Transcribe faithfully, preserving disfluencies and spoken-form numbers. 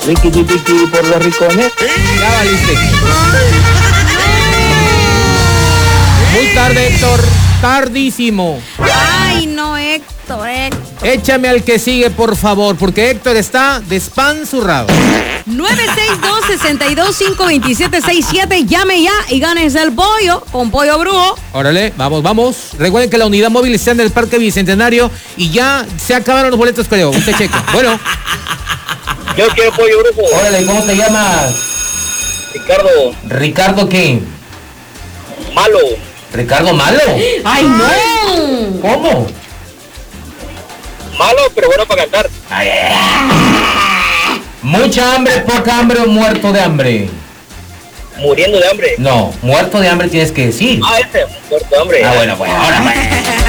Ricky Ricky por los ricones. Ya valiste. Muy tarde, Héctor. Tardísimo. Ay, no, Héctor, Héctor. Échame al que sigue, por favor, porque Héctor está despanzurrado. nueve seis dos, seis dos cinco, dos siete seis siete. Llame ya y ganes el pollo con Pollo Brujo. Órale, vamos, vamos. Recuerden que la unidad móvil está en el Parque Bicentenario y ya se acabaron los boletos, creo. Usted checa. Bueno. Yo quiero Pollo Brujo. Órale, ¿cómo te llamas? Ricardo. ¿Ricardo qué? Malo. ¿Ricardo Malo? ¡Ay, no! ¿Cómo? Malo, pero bueno para cantar. Ay, mucha hambre, poca hambre o muerto de hambre. Muriendo de hambre. No, muerto de hambre tienes que decir. Ah, ese, muerto de hambre. Ah, bueno, pues ahora pues.